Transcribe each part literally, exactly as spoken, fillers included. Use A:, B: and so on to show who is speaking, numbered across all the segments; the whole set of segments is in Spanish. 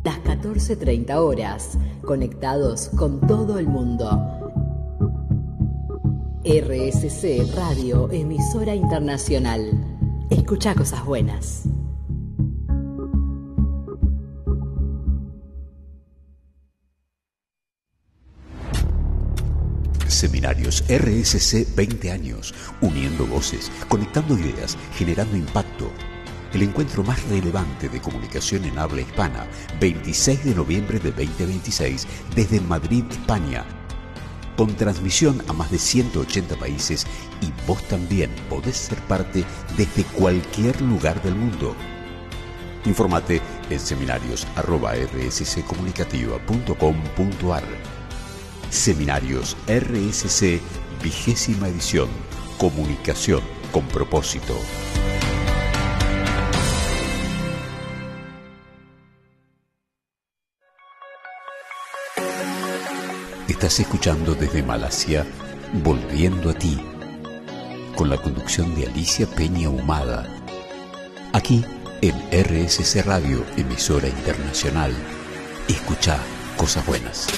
A: Las catorce treinta horas, conectados con todo el mundo. R S C Radio, emisora internacional. Escucha cosas buenas.
B: Seminarios R S C veinte años, uniendo voces, conectando ideas, generando impacto. El encuentro más relevante de comunicación en habla hispana, veintiséis de noviembre de veinte veintiséis, desde Madrid, España. Con transmisión a más de ciento ochenta países, y vos también podés ser parte desde cualquier lugar del mundo. Infórmate en seminarios arroba r s c comunicativa punto com punto a r. Seminarios R S C, vigésima edición. Comunicación con propósito. Estás escuchando desde Malasia, Volviendo a ti, con la conducción de Alicia Peña Humada. Aquí en R S C Radio, emisora internacional. Escucha cosas buenas.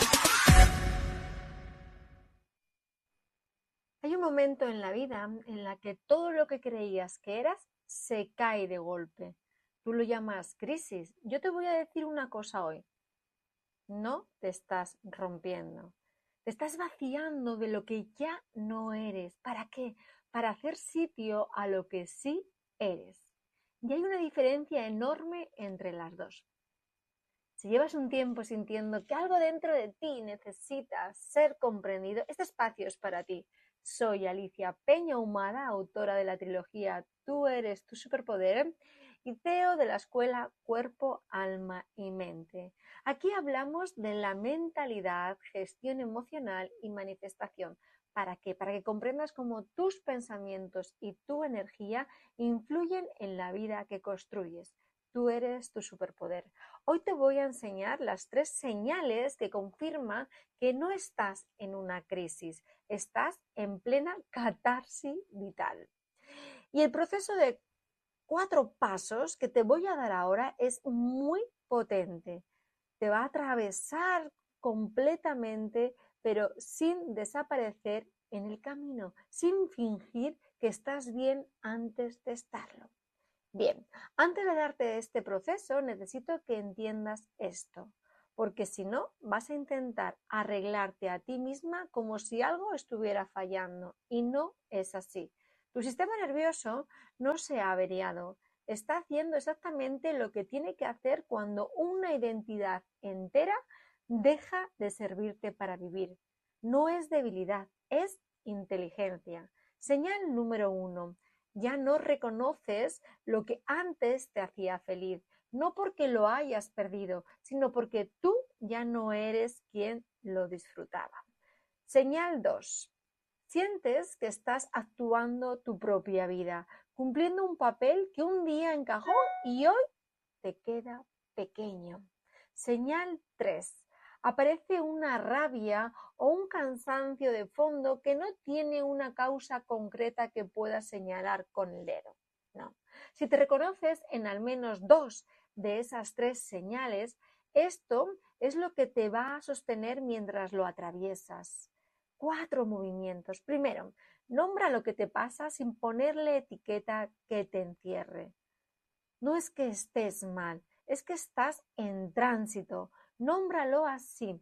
C: Hay un momento en la vida en la que todo lo que creías que eras se cae de golpe. Tú lo llamas crisis. Yo te voy a decir una cosa hoy. No te estás rompiendo. Te estás vaciando de lo que ya no eres. ¿Para qué? Para hacer sitio a lo que sí eres. Y hay una diferencia enorme entre las dos. Si llevas un tiempo sintiendo que algo dentro de ti necesita ser comprendido, este espacio es para ti. Soy Alicia Peña Humada, autora de la trilogía Tú eres tu superpoder y C E O de la escuela Cuerpo, Alma y Mente. Aquí hablamos de la mentalidad, gestión emocional y manifestación. ¿Para qué? Para que comprendas cómo tus pensamientos y tu energía influyen en la vida que construyes. Tú eres tu superpoder. Hoy te voy a enseñar las tres señales que confirman que no estás en una crisis, estás en plena catarsis vital. Y el proceso de cuatro pasos que te voy a dar ahora es muy potente. Te va a atravesar completamente, pero sin desaparecer en el camino, sin fingir que estás bien antes de estarlo. Bien, antes de darte este proceso necesito que entiendas esto, porque si no vas a intentar arreglarte a ti misma como si algo estuviera fallando y no es así. Tu sistema nervioso no se ha averiado, está haciendo exactamente lo que tiene que hacer cuando una identidad entera deja de servirte para vivir. No es debilidad, es inteligencia. Señal número uno. Ya no reconoces lo que antes te hacía feliz, no porque lo hayas perdido, sino porque tú ya no eres quien lo disfrutaba. Señal dos. Sientes que estás actuando tu propia vida, cumpliendo un papel que un día encajó y hoy te queda pequeño. Señal tres. Aparece una rabia o un cansancio de fondo que no tiene una causa concreta que puedas señalar con el dedo. No. Si te reconoces en al menos dos de esas tres señales, esto es lo que te va a sostener mientras lo atraviesas. Cuatro movimientos. Primero, nombra lo que te pasa sin ponerle etiqueta que te encierre. No es que estés mal, es que estás en tránsito. Nómbralo así.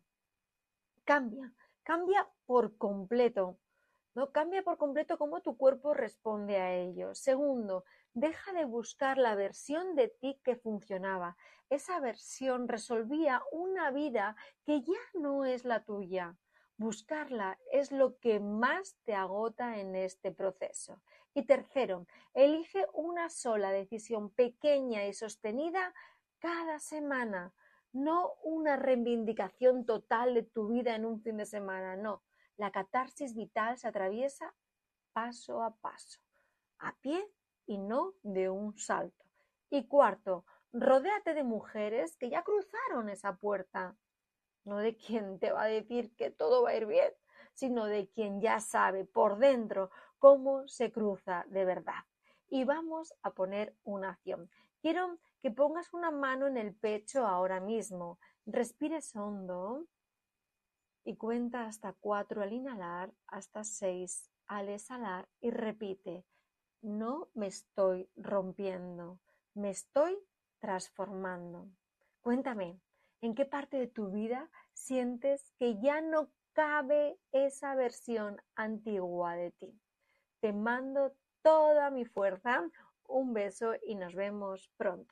C: Cambia, cambia por completo. ¿No? Cambia por completo cómo tu cuerpo responde a ello. Segundo, deja de buscar la versión de ti que funcionaba. Esa versión resolvía una vida que ya no es la tuya. Buscarla es lo que más te agota en este proceso. Y tercero, elige una sola decisión pequeña y sostenida cada semana. No una reivindicación total de tu vida en un fin de semana, no. La catarsis vital se atraviesa paso a paso, a pie y no de un salto. Y cuarto, rodéate de mujeres que ya cruzaron esa puerta. No de quien te va a decir que todo va a ir bien, sino de quien ya sabe por dentro cómo se cruza de verdad. Y vamos a poner una acción. Quiero que que pongas una mano en el pecho ahora mismo. Respires hondo y cuenta hasta cuatro al inhalar, hasta seis al exhalar y repite: no me estoy rompiendo, me estoy transformando. Cuéntame, ¿en qué parte de tu vida sientes que ya no cabe esa versión antigua de ti? Te mando toda mi fuerza, un beso y nos vemos pronto.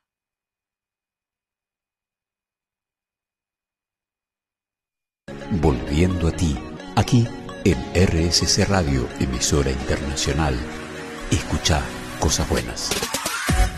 B: Volviendo a ti, aquí en R S C Radio, emisora internacional. Escucha cosas buenas.